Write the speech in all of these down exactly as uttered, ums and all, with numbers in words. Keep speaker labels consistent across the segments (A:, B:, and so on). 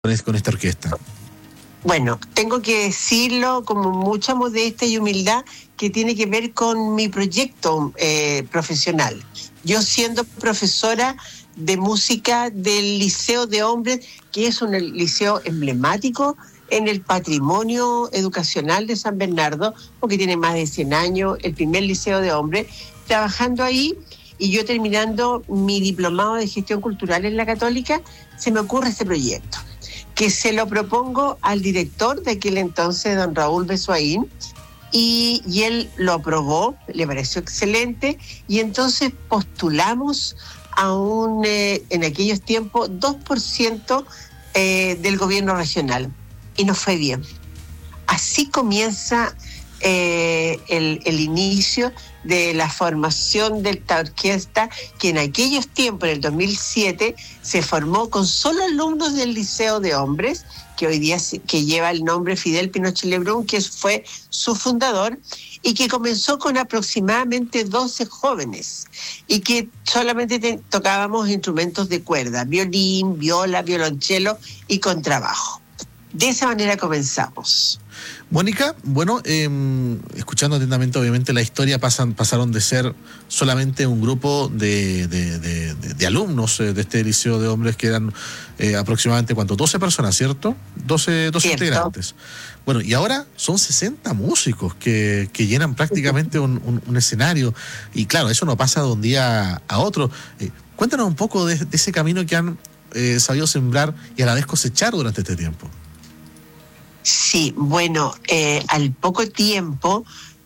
A: con esta orquesta?
B: Bueno, tengo que decirlo con mucha modestia y humildad, que tiene que ver con mi proyecto eh, profesional. Yo, siendo profesora de música del Liceo de Hombres, que es un liceo emblemático en el patrimonio educacional de San Bernardo, porque tiene más de cien años, el primer liceo de hombres, trabajando ahí, y yo terminando mi diplomado de gestión cultural en la Católica, se me ocurre este proyecto, que se lo propongo al director de aquel entonces, don Raúl Besuaín, y, y él lo aprobó, le pareció excelente, y entonces postulamos a un, eh, en aquellos tiempos, dos por ciento eh, del gobierno regional, y nos fue bien. Así comienza eh, el, el inicio de la formación de esta orquesta, que en aquellos tiempos, en el dos mil siete, se formó con solo alumnos del Liceo de Hombres, que hoy día que lleva el nombre Fidel Pinochet Lebrun, que fue su fundador, y que comenzó con aproximadamente doce jóvenes, y que solamente te, tocábamos instrumentos de cuerda, violín, viola, violonchelo y contrabajo. De esa manera comenzamos.
A: Mónica, bueno, eh, escuchando atentamente, obviamente la historia, pasan, pasaron de ser solamente un grupo de, de, de, de, de alumnos eh, de este liceo de hombres, que eran eh, aproximadamente, ¿cuánto? doce personas, ¿cierto? doce, doce integrantes. Bueno, y ahora son sesenta músicos que, que llenan prácticamente un, un, un escenario, y claro, eso no pasa de un día a otro. Eh, cuéntanos un poco de, de ese camino que han eh, sabido sembrar y a la vez cosechar durante este tiempo.
B: Sí, bueno, eh, al poco tiempo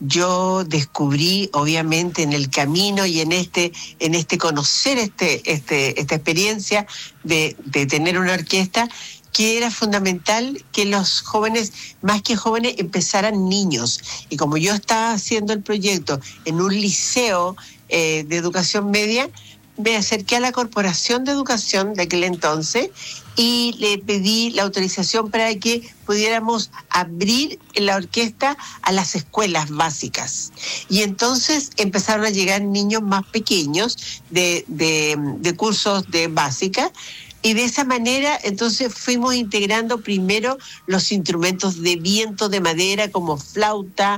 B: yo descubrí, obviamente, en el camino y en este, en este conocer este, este, esta experiencia de, de tener una orquesta, que era fundamental que los jóvenes, más que jóvenes, empezaran niños. Y como yo estaba haciendo el proyecto en un liceo eh, de educación media, me acerqué a la Corporación de Educación de aquel entonces y le pedí la autorización para que pudiéramos abrir la orquesta a las escuelas básicas. Y entonces empezaron a llegar niños más pequeños de, de, de cursos de básica, y de esa manera entonces fuimos integrando primero los instrumentos de viento de madera como flauta,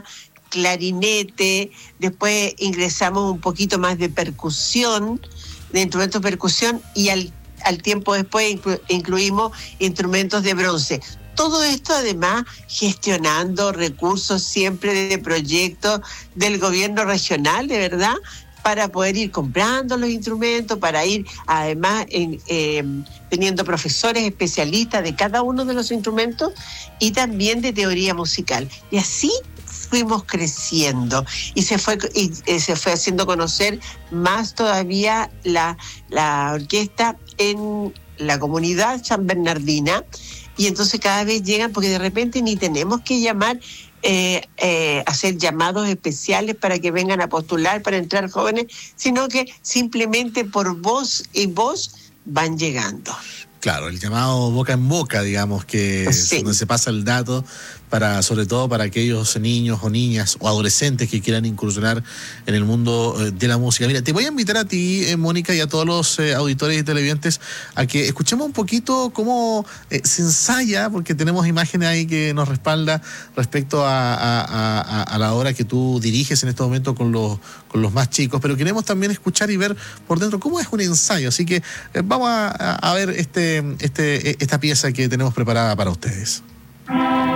B: clarinete, después ingresamos un poquito más de percusión, de instrumentos de percusión, y al, al tiempo después inclu, incluimos instrumentos de bronce. Todo esto además gestionando recursos siempre de proyectos del gobierno regional, de verdad, para poder ir comprando los instrumentos, para ir además en, eh, teniendo profesores especialistas de cada uno de los instrumentos y también de teoría musical. Y así fuimos creciendo y se fue y, eh, se fue haciendo conocer más todavía la, la orquesta en la comunidad sanbernardina, y entonces cada vez llegan, porque de repente ni tenemos que llamar, eh, eh, hacer llamados especiales para que vengan a postular para entrar jóvenes, sino que simplemente por voz y voz van llegando.
A: Claro, el llamado boca en boca, digamos, que sí, es donde se pasa el dato, para, sobre todo para aquellos niños o niñas o adolescentes que quieran incursionar en el mundo de la música. Mira, te voy a invitar a ti, eh, Mónica, y a todos los eh, auditores y televidentes a que escuchemos un poquito cómo eh, se ensaya, porque tenemos imágenes ahí que nos respalda respecto a, a, a, a la hora que tú diriges en este momento con los, con los más chicos, pero queremos también escuchar y ver por dentro cómo es un ensayo. Así que eh, vamos a, a ver este, este, esta pieza que tenemos preparada para ustedes.